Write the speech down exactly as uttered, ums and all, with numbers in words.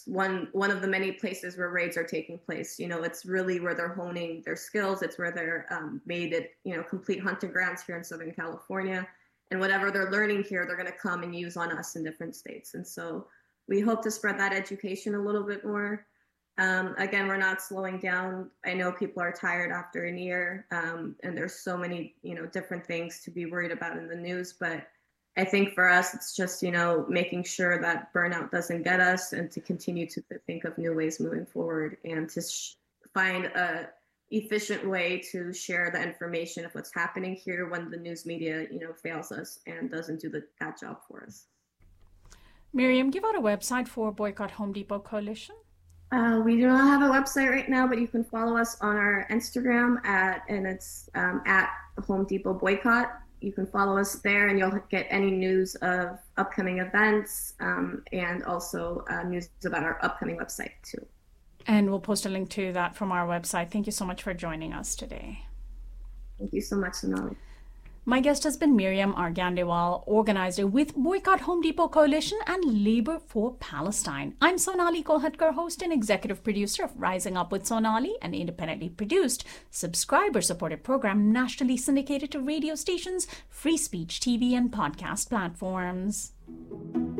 just one one of the many places where raids are taking place. You know, it's really where they're honing their skills. It's where they're um, made it, you know, complete hunting grounds here in Southern California. And whatever they're learning here, they're going to come and use on us in different states. And so we hope to spread that education a little bit more. Um, again, we're not slowing down. I know people are tired after a year, um, and there's so many, you know, different things to be worried about in the news. But I think for us, it's just, you know, making sure that burnout doesn't get us, and to continue to think of new ways moving forward, and to sh- find a efficient way to share the information of what's happening here when the news media, you know, fails us and doesn't do the, that job for us. Miriam, give out a website for Boycott Home Depot Coalition. Uh, we do not have a website right now, but you can follow us on our Instagram at, and it's um, at Home Depot Boycott. You can follow us there, and you'll get any news of upcoming events, um, and also uh, news about our upcoming website too. And we'll post a link to that from our website. Thank you so much for joining us today. Thank you so much, Sonali. My guest has been Miriam Argandewal, organizer with Boycott Home Depot Coalition and Labor for Palestine. I'm Sonali Kolhatkar, host and executive producer of Rising Up with Sonali, an independently produced, subscriber-supported program nationally syndicated to radio stations, free speech T V, and podcast platforms.